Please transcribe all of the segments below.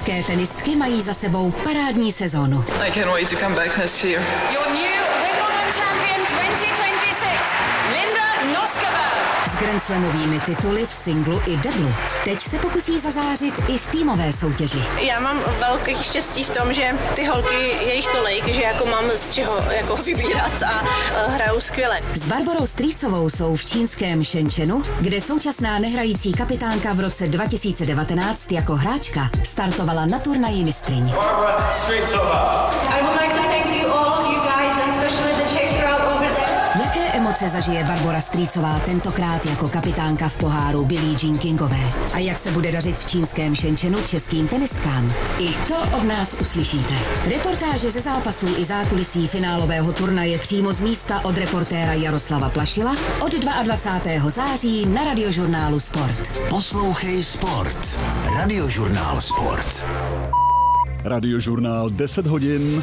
České tenistky mají za sebou parádní sezónu. I can't wait to come back next year. Your new Wimbledon champion 2026, Linda Noskova. S grandslamovými tituly v singlu i deblu. Teď se pokusí zazářit i v týmové soutěži. Já mám velký štěstí v tom, že ty holky, je jich tolik, že jako mám z čeho jako vybírat a hrajou skvěle. S Barborou Strýcovou jsou v čínském Shenzhenu, kde současná nehrající kapitánka v roce 2019 jako hráčka startovala na turnaji mistryň. Barbara Strýcová. I would like to thank you all of you guys and especially the Czech crowd over there. Jaké emoce zažije Barbora Strýcová tentokrát jako kapitánka v poháru Billie Jean Kingové? A jak se bude dařit v čínském Shenzhenu českým tenistkám? I to od nás uslyšíte. Reportáže ze zápasů i zákulisí finálového turnaje přímo z místa od reportéra Jaroslava Plašila od 22. září na Radiožurnálu Sport. Poslouchej Sport. Radiožurnál Sport. Radiožurnál 10 hodin.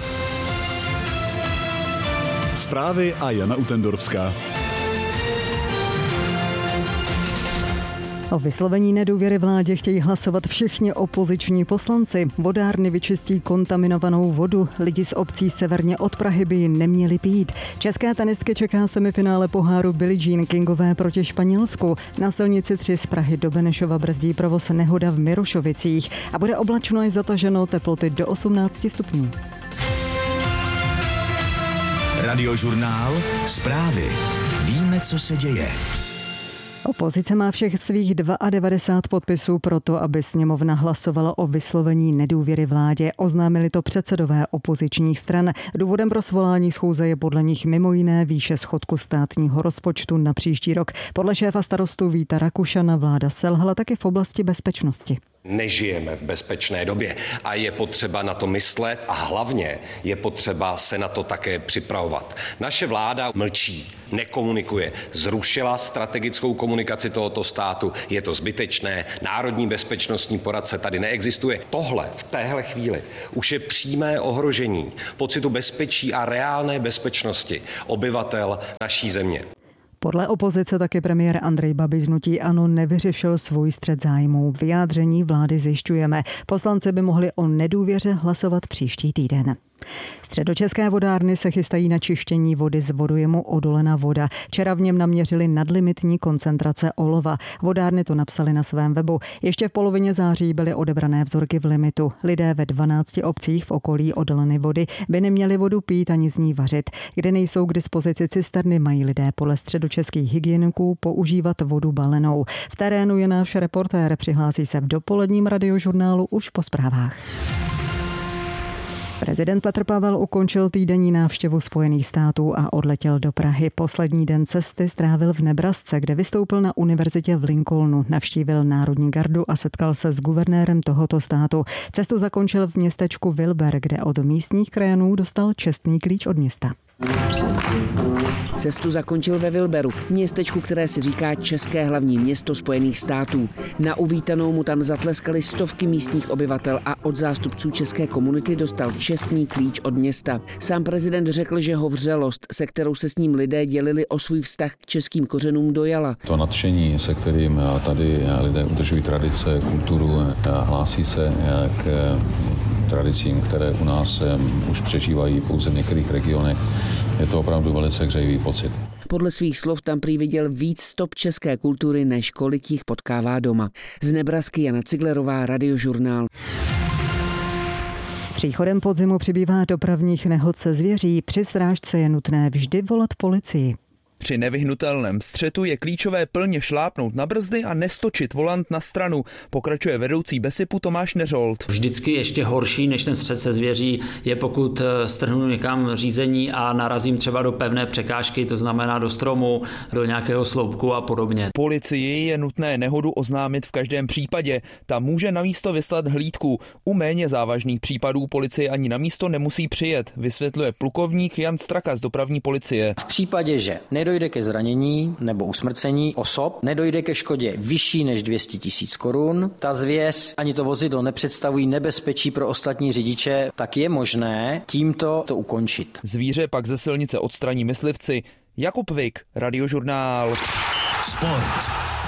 Zprávy a Jana Utendorská. O vyslovení nedůvěry vládě chtějí hlasovat všichni opoziční poslanci. Vodárny vyčistí kontaminovanou vodu. Lidi z obcí severně od Prahy by ji neměli pít. České tenistky čeká semifinále poháru Billie Jean Kingové proti Španělsku. Na silnici 3 z Prahy do Benešova brzdí provoz nehoda v Mirošovicích a bude oblačno až zataženo, teploty do 18 stupňů. Radiožurnál Zprávy. Víme, co se děje. Opozice má všech svých 92 podpisů pro to, aby sněmovna hlasovala o vyslovení nedůvěry vládě. Oznámili to předsedové opozičních stran. Důvodem pro svolání schůze je podle nich mimo jiné výše schodku státního rozpočtu na příští rok. Podle šéfa starostů Víta Rakušana vláda selhala taky v oblasti bezpečnosti. Nežijeme v bezpečné době a je potřeba na to myslet a hlavně je potřeba se na to také připravovat. Naše vláda mlčí, nekomunikuje, zrušila strategickou komunikaci tohoto státu, je to zbytečné, národní bezpečnostní poradce tady neexistuje. Tohle v téhle chvíli už je přímé ohrožení pocitu bezpečí a reálné bezpečnosti obyvatel naší země. Podle opozice taky premiér Andrej Babiš z hnutí ANO nevyřešil svůj střet zájmů. Vyjádření vlády zjišťujeme. Poslanci by mohli o nedůvěře hlasovat příští týden. Středočeské vodárny se chystají na čištění vody z vodojemu Odolena voda. Včera v něm naměřili nadlimitní koncentrace olova. Vodárny to napsali na svém webu. Ještě v polovině září byly odebrané vzorky v limitu. Lidé ve 12 obcích v okolí Odoleny vody by neměli vodu pít ani z ní vařit. Kde nejsou k dispozici cisterny, mají lidé podle středočeských hygieniků používat vodu balenou. V terénu je náš reportér, přihlásí se v dopoledním radiožurnálu už po zprávách. Prezident Petr Pavel ukončil týdenní návštěvu Spojených států a odletěl do Prahy. Poslední den cesty strávil v Nebrasce, kde vystoupil na univerzitě v Lincolnu, navštívil Národní gardu a setkal se s guvernérem tohoto státu. Cestu zakončil v městečku Wilber, kde od místních krajanů dostal čestný klíč od města. Cestu zakončil ve Wilberu, městečku, které si říká České hlavní město Spojených států. Na uvítanou mu tam zatleskali stovky místních obyvatel a od zástupců české komunity dostal čestný klíč od města. Sám prezident řekl, že ho vřelost, se kterou se s ním lidé dělili o svůj vztah k českým kořenům, dojala. To nadšení, se kterým tady lidé udržují tradice, kulturu, hlásí se k tradicím, které u nás už přežívají pouze v některých regionech. Je to opravdu velice hřejivý pocit. Podle svých slov tam prý viděl víc stop české kultury, než kolik jich potkává doma. Z Nebrasky Jana Ciglerová, Radiožurnál. S příchodem podzimu přibývá dopravních nehod se zvěří. Při srážce je nutné vždy volat policii. Při nevyhnutelném střetu je klíčové plně šlápnout na brzdy a nestočit volant na stranu, pokračuje vedoucí BESIPu Tomáš Neřolt. Vždycky ještě horší než ten střet se zvěří je, pokud strhnu někam řízení a narazím třeba do pevné překážky, to znamená do stromu, do nějakého sloupku a podobně. Policii je nutné nehodu oznámit v každém případě. Ta může na místo vyslat hlídku. U méně závažných případů policie ani na místo nemusí přijet, vysvětluje plukovník Jan Straka z dopravní policie. V případě, že nedojde ke zranění nebo usmrcení osob, nedojde ke škodě vyšší než 200 000 korun, ta zvěř ani to vozidlo nepředstavují nebezpečí pro ostatní řidiče, tak je možné tímto to ukončit. Zvíře pak ze silnice odstraní myslivci. Jakub Vik, Radiožurnál. Sport.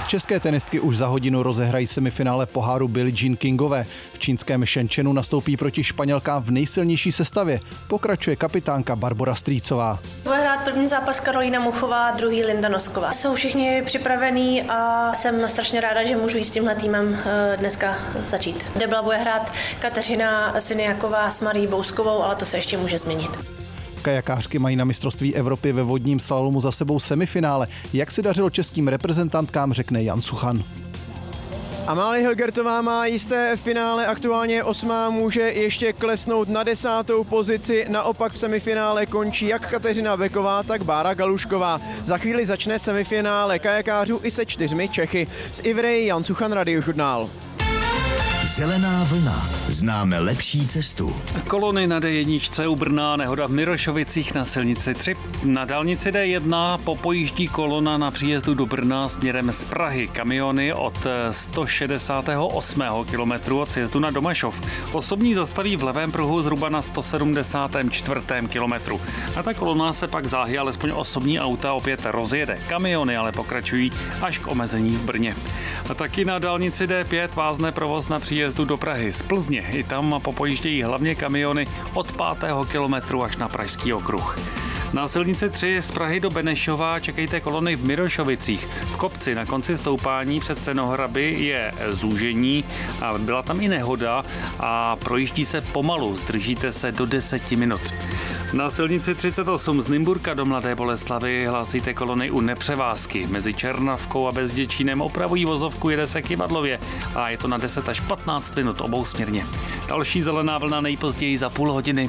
České tenistky už za hodinu rozehrají semifinále poháru Billie Jean Kingové. V čínském Shenzhenu nastoupí proti Španělkám v nejsilnější sestavě. Pokračuje kapitánka Barbora Strýcová. Bude hrát první zápas Karolína Muchová, druhý Linda Nosková. Jsou všichni připravení a jsem strašně ráda, že můžu jít s tímhle týmem dneska začít. Debla bude hrát Kateřina Syniaková s Marí Bouskovou, ale to se ještě může změnit. Kajakářky mají na mistrovství Evropy ve vodním slalomu za sebou semifinále. Jak se dařilo českým reprezentantkám, řekne Jan Suchan. Amálie Hilgertová má jisté finále, aktuálně 8. může ještě klesnout na 10. pozici, naopak v semifinále končí jak Kateřina Beková, tak Bára Galušková. Za chvíli začne semifinále kajakářů i se 4 Čechy. Z Ivry Jan Suchan, Radiožurnál. Zelená vlna. Známe lepší cestu. Kolony na D1 u Brna, nehoda v Mirošovicích na silnici 3. Na dálnici D1 popojíždí kolona na příjezdu do Brna směrem z Prahy. Kamiony od 168. kilometru od sjezdu na Domašov. Osobní zastaví v levém pruhu zhruba na 174. kilometru. A ta kolona se pak záhy alespoň osobní auta opět rozjede. Kamiony ale pokračují až k omezení v Brně. A taky na dálnici D5 vázne provoz na příjezdu do Prahy z Plzně. I tam popojíždějí hlavně kamiony od 5. kilometru až na Pražský okruh. Na silnici 3 z Prahy do Benešova čekejte kolony v Mirošovicích. V kopci na konci stoupání před Senohraby je zúžení a byla tam i nehoda a projíždí se pomalu, zdržíte se do 10 minut. Na silnici 38 z Nymburka do Mladé Boleslavi hlásíte kolony u nepřevázky. Mezi Černavkou a Bezděčínem opravují vozovku, jede se Kyvadlově a je to na 10 až 15 minut obousměrně. Další zelená vlna nejpozději za půl hodiny.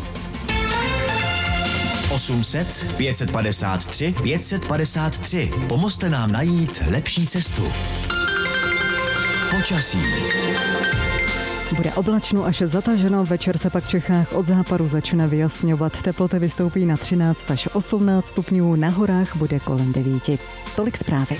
800 553 553. Pomozte nám najít lepší cestu. Počasí. Bude oblačno až zataženo, večer se pak v Čechách od západu začne vyjasňovat. Teploty vystoupí na 13 až 18 stupňů, na horách bude kolem 9. Tolik zprávy.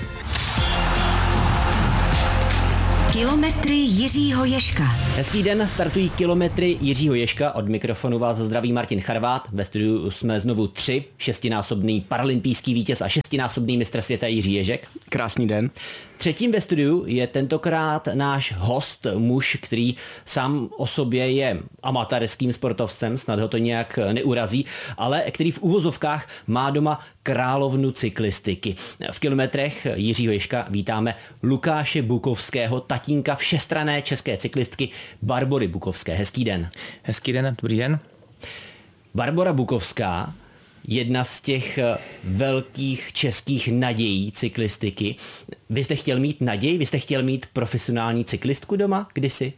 Kilometry Jiřího Ježka. Hezký den, startují kilometry Jiřího Ježka. Od mikrofonu vás zdraví Martin Charvát. Ve studiu jsme znovu 3, 6násobný paralympijský vítěz a 6násobný mistr světa Jiří Ježek. Krásný den. Třetím ve studiu je tentokrát náš host, muž, který sám o sobě je amatérským sportovcem, snad ho to nějak neurazí, ale který v uvozovkách má doma královnu cyklistiky. V kilometrech Jiřího Ježka vítáme Lukáše Bukovského, tatínka všestranné české cyklistky Barbory Bukovské. Hezký den. Hezký den, dobrý den. Barbora Bukovská, jedna z těch velkých českých nadějí cyklistiky. Vy jste chtěl mít naději? Vy jste chtěl mít profesionální cyklistku doma kdysi?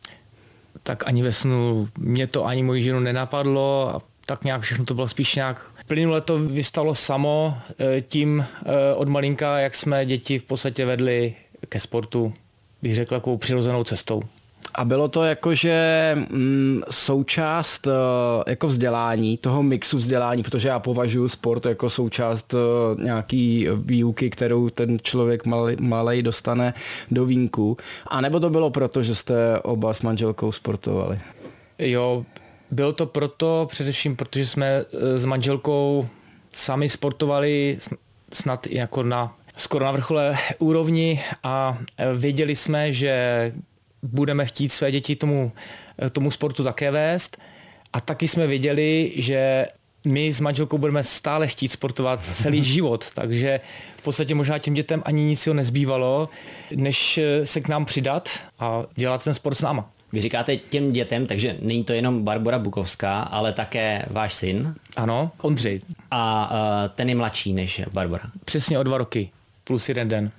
Tak ani ve snu mě to ani moji ženu nenapadlo a tak nějak všechno to bylo spíš nějak plynule to vystalo samo tím od malinka, jak jsme děti v podstatě vedli ke sportu, bych řekl, takovou přirozenou cestou. A bylo to jakože součást jako vzdělání, toho mixu vzdělání, protože já považuji sport jako součást nějaký výuky, kterou ten člověk malej dostane do vínku. A nebo to bylo proto, že jste oba s manželkou sportovali? Jo, bylo to proto, především protože jsme s manželkou sami sportovali snad jako skoro na vrchole úrovni a věděli jsme, že budeme chtít své děti tomu sportu také vést a taky jsme věděli, že my s manželkou budeme stále chtít sportovat celý život, takže v podstatě možná těm dětem ani nic jiného nezbývalo, než se k nám přidat a dělat ten sport s náma. Vy říkáte těm dětem, takže není to jenom Barbora Bukovská, ale také váš syn. Ano, Ondřej. A ten je mladší než Barbora. Přesně o 2 roky. Plus 1 den.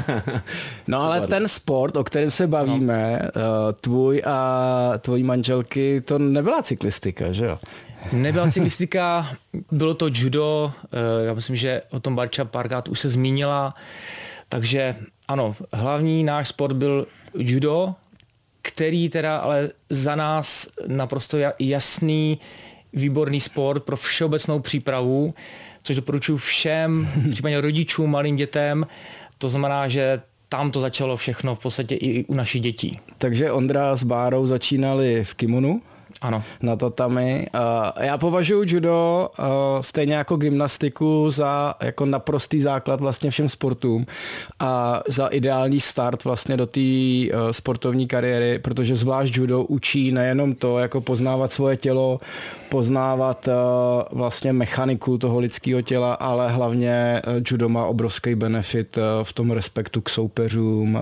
No ale ten sport, o kterém se bavíme, tvůj a tvojí manželky, to nebyla cyklistika, že jo? Nebyla cyklistika, bylo to judo, já myslím, že o tom Barča párkrát už se zmínila, takže ano, hlavní náš sport byl judo, který teda ale za nás naprosto jasný, výborný sport pro všeobecnou přípravu, což doporučuji všem, případně rodičům, malým dětem. To znamená, že tam to začalo všechno v podstatě i u našich dětí. Takže Ondra s Bárou začínali v kimonu? Ano. Na tatami. Já považuji judo stejně jako gymnastiku za jako naprostý základ vlastně všem sportům a za ideální start vlastně do té sportovní kariéry, protože zvlášť judo učí nejenom to, jako poznávat svoje tělo, poznávat vlastně mechaniku toho lidského těla, ale hlavně judo má obrovský benefit v tom respektu k soupeřům,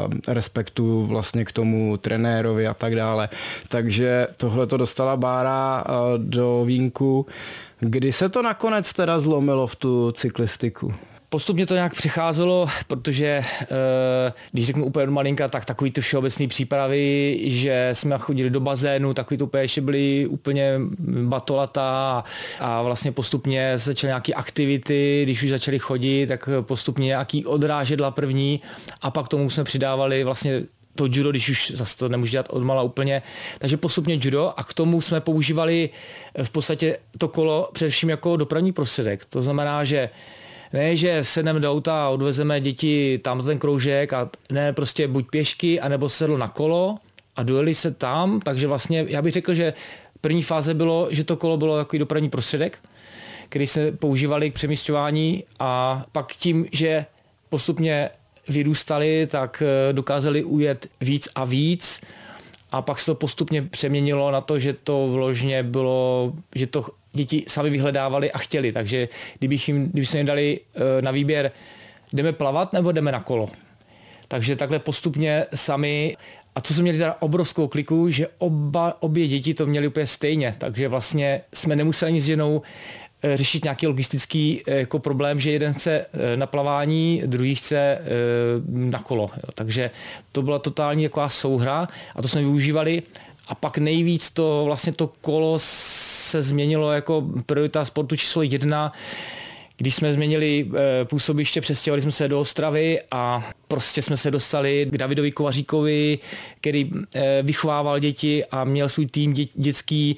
respektu vlastně k tomu trenérovi a tak dále. Takže tohle to dostala Bára do vínku. Kdy se to nakonec teda zlomilo v tu cyklistiku? Postupně to nějak přicházelo, protože když řeknu úplně malinka, tak takový ty všeobecné přípravy, že jsme chodili do bazénu, takový to úplně ještě byly úplně batolata a vlastně postupně začaly nějaké aktivity, když už začali chodit, tak postupně nějaký odrážedla první a pak tomu jsme přidávali vlastně to judo, když už zase to nemůžu dělat odmala úplně. Takže postupně judo a k tomu jsme používali v podstatě to kolo především jako dopravní prostředek. To znamená, že ne, že sedneme do auta a odvezeme děti tam ten kroužek a ne prostě buď pěšky, anebo sedlo na kolo a dojeli se tam, takže vlastně já bych řekl, že první fáze bylo, že to kolo bylo jako dopravní prostředek, který se používali k přemísťování a pak tím, že postupně vyrůstali, tak dokázali ujet víc a víc a pak se to postupně přeměnilo na to, že to vložně bylo, že to děti sami vyhledávali a chtěli, takže kdybychom jim dali na výběr, jdeme plavat nebo jdeme na kolo. Takže takhle postupně sami, a co jsme měli teda obrovskou kliku, že obě děti to měly úplně stejně, takže vlastně jsme nemuseli nic ženou řešit nějaký logistický jako problém, že jeden chce na plavání, druhý chce na kolo. Jo. Takže to byla totální taková souhra a to jsme využívali. A pak nejvíc to kolo se změnilo jako priorita sportu číslo 1, když jsme změnili působiště, přestěhovali jsme se do Ostravy a prostě jsme se dostali k Davidovi Kovaříkovi, který vychovával děti a měl svůj tým dětský,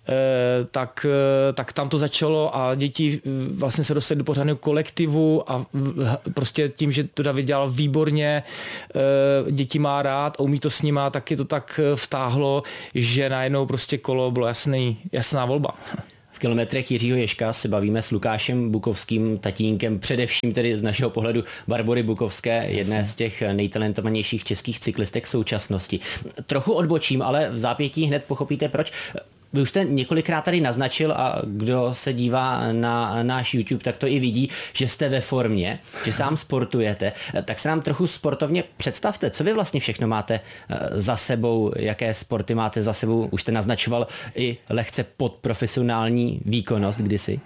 tak tam to začalo a děti vlastně se dostali do pořádného kolektivu a prostě tím, že to David dělal výborně, děti má rád a umí to s nima, tak je to tak vtáhlo, že najednou prostě kolo bylo jasná volba. V kilometrech Jiřího Ježka se bavíme s Lukášem Bukovským, tatínkem především tedy z našeho pohledu Barbory Bukovské, jedné z těch nejtalentovanějších českých cyklistek současnosti. Trochu odbočím, ale v zápětí hned pochopíte proč. Vy už jste několikrát tady naznačil a kdo se dívá na náš YouTube, tak to i vidí, že jste ve formě, že sám sportujete. Tak se nám trochu sportovně představte, co vy vlastně všechno máte za sebou, jaké sporty máte za sebou. Už jste naznačoval i lehce podprofesionální výkonnost kdysi.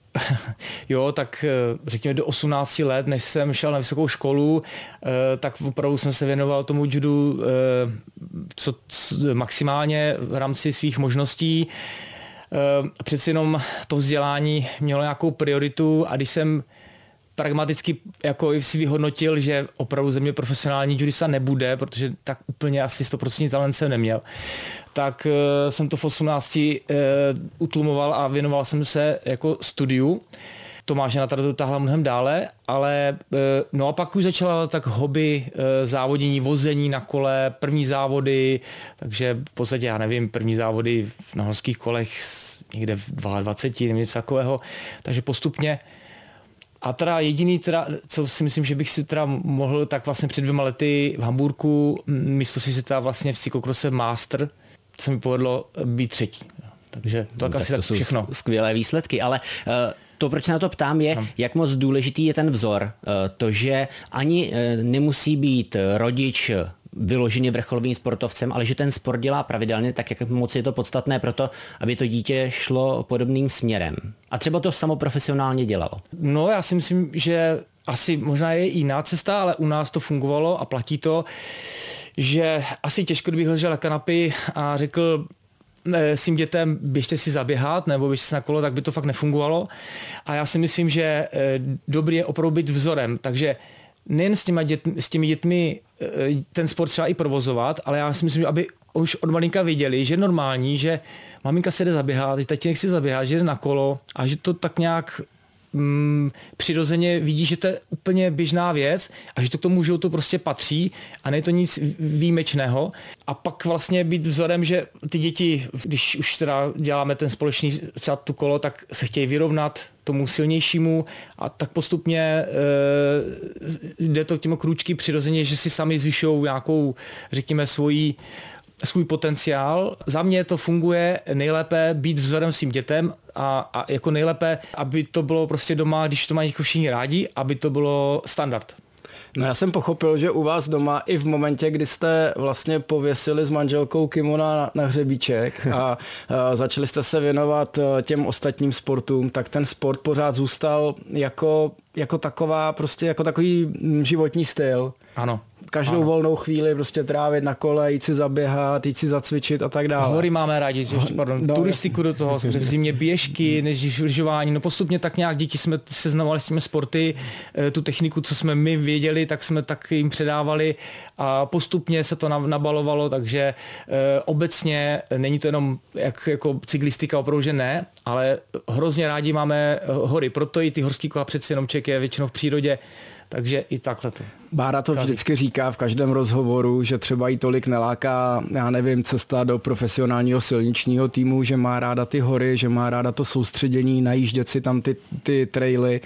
Jo, tak řekněme do 18 let, než jsem šel na vysokou školu, tak opravdu jsem se věnoval tomu judu co maximálně v rámci svých možností. Přeci jenom to vzdělání mělo nějakou prioritu a když jsem pragmaticky jako si vyhodnotil, že opravdu ze mě profesionální judista nebude, protože tak úplně asi 100% talent jsem neměl, tak jsem to v 18 utlumoval a věnoval jsem se jako studiu. Tomáš na to dotáhla mnohem dále, ale no a pak už začala tak hobby závodění, vození na kole, první závody, takže v podstatě já nevím, první závody na horských kolech někde v 22 nebo něco takového, takže postupně. A teda jediný, co si myslím, že bych si teda mohl, tak vlastně před 2 lety v Hamburku, místo si teda vlastně v cyklokrose Master, co mi povedlo být 3. Takže to tak asi tak všechno. Skvělé výsledky, ale to, proč se na to ptám, je, jak moc důležitý je ten vzor. To, že ani nemusí být rodič vyloženě vrcholovým sportovcem, ale že ten sport dělá pravidelně, tak jak moc je to podstatné pro to, aby to dítě šlo podobným směrem. A třeba to samoprofesionálně dělalo. No, já si myslím, že asi možná je jiná cesta, ale u nás to fungovalo a platí to, že asi těžko, kdybych ležel na kanapy a řekl s tím dětem běžte si zaběhat nebo běžte si na kolo, tak by to fakt nefungovalo. A já si myslím, že dobrý je opravdu být vzorem, takže nejen s těmi dětmi ten sport třeba i provozovat, ale já si myslím, že aby už od malinka viděli, že je normální, že maminka se jde zaběhat, že tatínek si zaběhá, že jde na kolo a že to tak nějak přirozeně vidí, že to je úplně běžná věc a že to k tomu životu prostě patří a není to nic výjimečného. A pak vlastně být vzorem, že ty děti, když už teda děláme ten společný třeba tu kolo, tak se chtějí vyrovnat tomu silnějšímu a tak postupně jde to těmi krůčky přirozeně, že si sami zvyšují nějakou, řekněme, svůj potenciál. Za mě to funguje nejlépe být vzorem svým dětem a jako nejlépe, aby to bylo prostě doma, když to mají jako všichni rádi, aby to bylo standard. No já jsem pochopil, že u vás doma i v momentě, kdy jste vlastně pověsili s manželkou kimona na hřebíček a začali jste se věnovat těm ostatním sportům, tak ten sport pořád zůstal jako taková, prostě jako takový životní styl. Ano. Každou volnou chvíli prostě trávit na kole, jít si zaběhat, jít si zacvičit a tak dále. Hory máme rádi, turistiku do toho, v zimě běžky, lyžování, no postupně tak nějak děti jsme seznamovali s těmi sporty, tu techniku, co jsme my věděli, tak jsme tak jim předávali a postupně se to nabalovalo, takže obecně není to jenom jako cyklistika, opravdu, že ne, ale hrozně rádi máme hory, proto i ty horský kola přeci jenom člověk je většinou v přírodě, takže i takhle to. Bára to vždycky říká v každém rozhovoru, že třeba jí tolik neláká, já nevím, cesta do profesionálního silničního týmu, že má ráda ty hory, že má ráda to soustředění, najíždět si tam ty traily.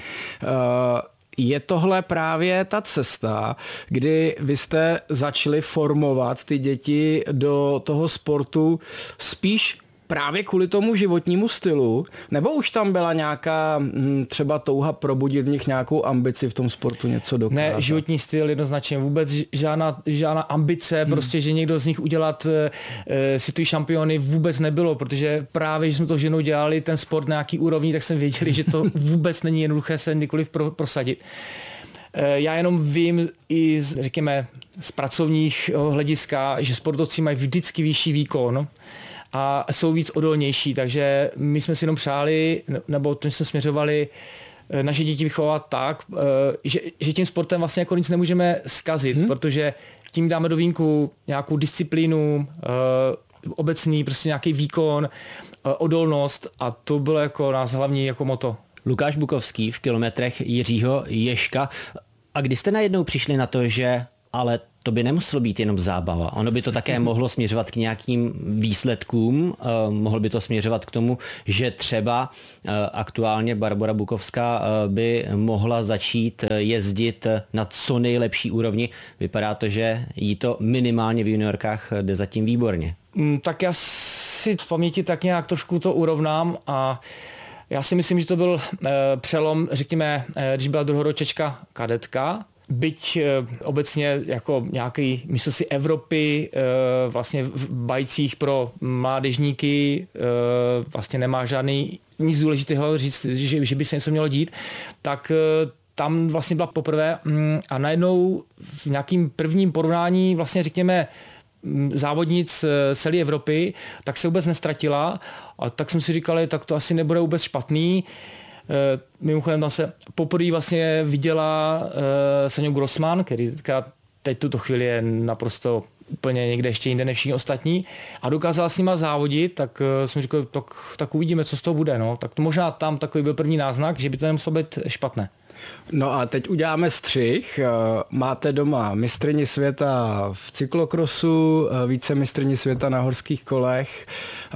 Je tohle právě ta cesta, kdy vy jste začali formovat ty děti do toho sportu spíš právě kvůli tomu životnímu stylu, nebo už tam byla nějaká třeba touha probudit v nich nějakou ambici v tom sportu něco dokázat? Ne, životní styl jednoznačně vůbec žádná ambice, prostě, že někdo z nich udělat světový šampiony vůbec nebylo, protože právě, že jsme to ženou dělali ten sport na nějaký úrovni, tak jsme věděli, že to vůbec není jednoduché se nikoliv prosadit. Já jenom vím i řekněme, z pracovních hlediska, že sportovci mají vždycky vyšší výkon a jsou víc odolnější, takže my jsme si jenom přáli, nebo tím jsme směřovali naše děti vychovat tak, že tím sportem vlastně jako nic nemůžeme zkazit, protože tím dáme do vínku nějakou disciplínu, obecný prostě nějaký výkon, odolnost a to bylo jako nás hlavní jako moto. Lukáš Bukovský v kilometrech Jiřího Ježka. A kdy jste najednou přišli na to, že ale to by nemuselo být jenom zábava. Ono by to také mohlo směřovat k nějakým výsledkům, mohlo by to směřovat k tomu, že třeba aktuálně Barbora Bukovská by mohla začít jezdit na co nejlepší úrovni. Vypadá to, že jí to minimálně v juniorkách jde zatím výborně. Tak já si v paměti tak nějak trošku to urovnám a já si myslím, že to byl přelom, řekněme, když byla druhoročečka kadetka, byť obecně jako nějaký mistrovství Evropy vlastně v bajcích pro mládežníky vlastně nemá žádný nic důležitého říct, že by se něco mělo dít, tak tam vlastně byla poprvé a najednou v nějakým prvním porovnání vlastně řekněme závodnic celé Evropy, tak se vůbec nestratila a tak jsem si říkal, tak to asi nebude vůbec špatný. Mimochodem tam se poprvé vlastně viděla Saňou Grossman, který teď tuto chvíli je naprosto úplně někde ještě jinde než všichni ostatní a dokázala s nima závodit, tak jsem říkal, tak uvidíme, co z toho bude. No. Tak to možná tam takový byl první náznak, že by to nemuselo být špatné. No a teď uděláme střih. Máte doma mistryni světa v cyklokrosu, více mistryni světa na horských kolech,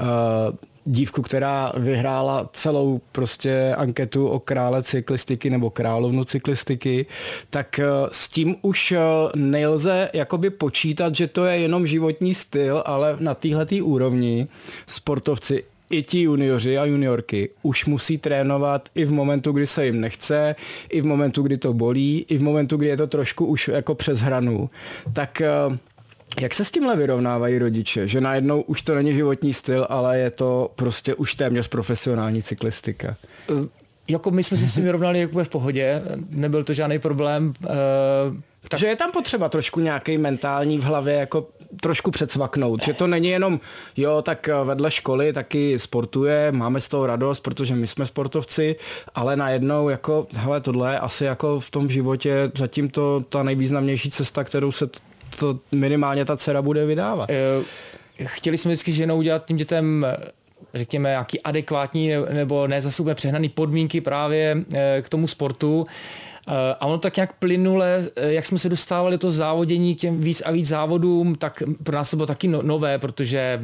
dívku, která vyhrála celou prostě anketu o krále cyklistiky nebo královnu cyklistiky, tak s tím už nelze jakoby počítat, že to je jenom životní styl, ale na téhletý úrovni sportovci i ti junioři a juniorky už musí trénovat i v momentu, kdy se jim nechce, i v momentu, kdy to bolí, i v momentu, kdy je to trošku už jako přes hranu. Tak jak se s tímhle vyrovnávají rodiče, že najednou už to není životní styl, ale je to prostě už téměř profesionální cyklistika? Jako my jsme si s tím vyrovnali jako v pohodě, nebyl to žádný problém. Takže je tam potřeba trošku nějaký mentální v hlavě jako trošku předsvaknout, že to není jenom, jo, tak vedle školy taky sportuje, máme z toho radost, protože my jsme sportovci, ale najednou jako, hele, tohle je asi jako v tom životě zatím to ta nejvýznamnější cesta, kterou se to minimálně ta dcera bude vydávat. Chtěli jsme vždycky s ženou udělat tím dětem řekněme, nějaký adekvátní nebo ne zase úplně přehnaný podmínky právě k tomu sportu. A ono tak nějak plynule, jak jsme se dostávali to závodění k těm víc a víc závodům, tak pro nás to bylo taky nové, protože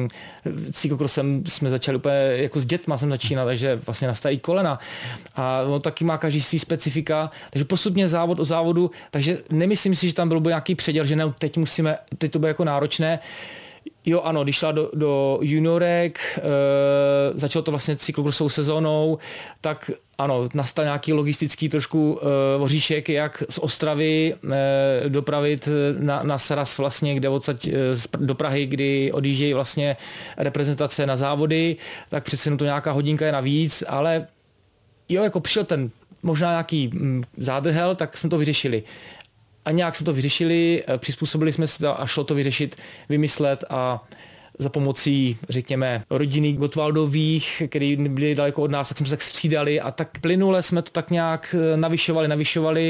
cyklokrosem jsme začali úplně, jako s dětma jsem začínal, takže vlastně nastají kolena. A ono taky má každý svý specifika, takže postupně závod o závodu, takže nemyslím si, že tam byl nějaký předěl, že ne, teď to bude jako náročné. Jo, ano, když šla do juniorek, začalo to vlastně cyklokrosovou sezónou, tak ano, nastal nějaký logistický trošku voříšek, jak z Ostravy dopravit na Saras vlastně, kde odsaď do Prahy, kdy odjíždějí vlastně reprezentace na závody, tak přece to nějaká hodinka je navíc, ale jo, jako přišel ten možná nějaký zádrhel, tak jsme to vyřešili. A nějak jsme to vyřešili, přizpůsobili jsme se to a šlo to vyřešit, vymyslet a za pomocí, řekněme, rodiny Gottwaldových, který byli daleko od nás, tak jsme se tak střídali a tak plynule jsme to tak nějak navyšovali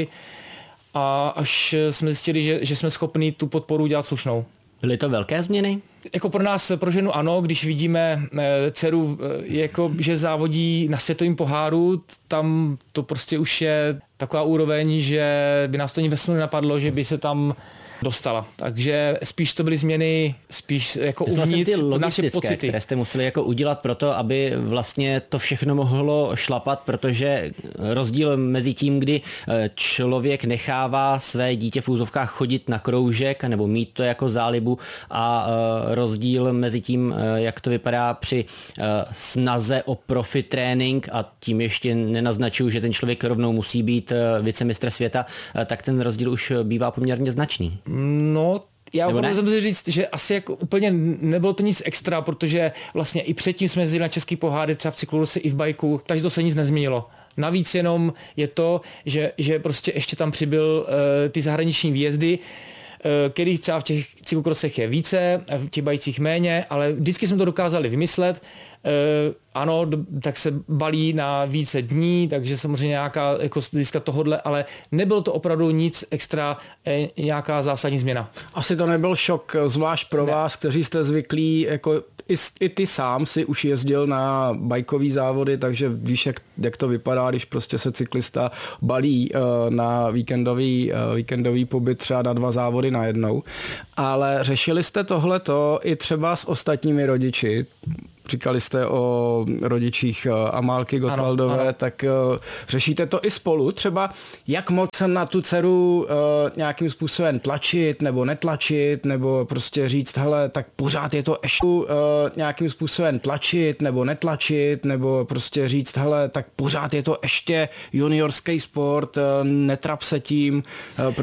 a až jsme zjistili, že jsme schopni tu podporu dělat slušnou. Byly to velké změny? Jako pro nás, pro ženu ano, když vidíme dceru, jako, že závodí na světovém poháru, tam to prostě už je taková úroveň, že by nás to ani ve snu nenapadlo, že by se tam dostala. Takže spíš to byly změny, spíš jako uvnitř naše pocity. Které jste museli jako udělat pro to, aby vlastně to všechno mohlo šlapat, protože rozdíl mezi tím, kdy člověk nechává své dítě v úzovkách chodit na kroužek nebo mít to jako zálibu a rozdíl mezi tím, jak to vypadá při snaze o profi trénink a tím ještě nenaznačuju, že ten člověk rovnou musí být vicemistr světa, tak ten rozdíl už bývá poměrně značný. No, já můžu říct, že asi jako úplně nebylo to nic extra, protože vlastně i předtím jsme jezdili na český poháry, třeba v cyklokrosu i v bajku, takže to se nic nezměnilo. Navíc jenom je to, že prostě ještě tam přibyl ty zahraniční výjezdy, kterých třeba v těch cyklokrosech je více, v těch bajcích méně, ale vždycky jsme to dokázali vymyslet. Ano, tak se balí na více dní, takže samozřejmě nějaká jako získat tohodle, ale nebylo to opravdu nic extra, nějaká zásadní změna. Asi to nebyl šok, zvlášť pro vás, kteří jste zvyklí, jako i ty sám si už jezdil na bajkový závody, takže víš, jak to vypadá, když prostě se cyklista balí na víkendový pobyt třeba na 2 závody najednou. Ale řešili jste tohleto i třeba s ostatními rodiči? Říkali jste o rodičích Amálky Gottwaldové, ano. Tak řešíte to i spolu? Třeba jak moc na tu dceru nějakým způsobem tlačit nebo netlačit, nebo prostě říct, hele, tak pořád je to ještě nějakým způsobem tlačit nebo netlačit, nebo prostě říct, hele, tak pořád je to ještě juniorský sport, netrap se tím.